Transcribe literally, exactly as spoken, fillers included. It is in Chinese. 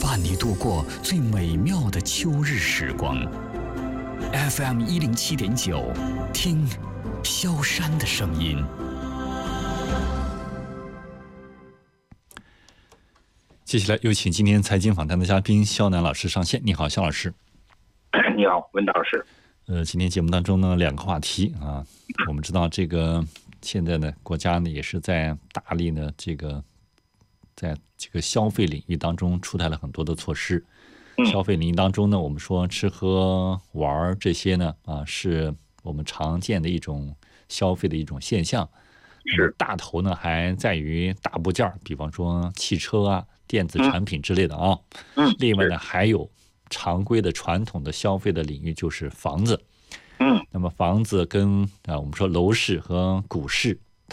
伴你度过最美妙的秋日时光。F M 一零七点九，听萧山的声音。接下来有请今天财经访谈的嘉宾萧楠老师上线。你好，萧老师。 你好，文导老师。 呃，今天节目当中呢，两个话题啊。我们知道这个现在呢，国家呢也是在大力呢这个在这个消费领域当中出台了很多的措施。消费领域当中呢，我们说吃喝玩这些呢啊，是我们常见的一种消费的一种现象。 是大头呢还在于大部件，比方说汽车啊、电子产品之类的啊。 嗯。 另外呢，还有常规的传统的消费的领域，就是房子。 嗯。 那么房子跟啊，我们说楼市和股市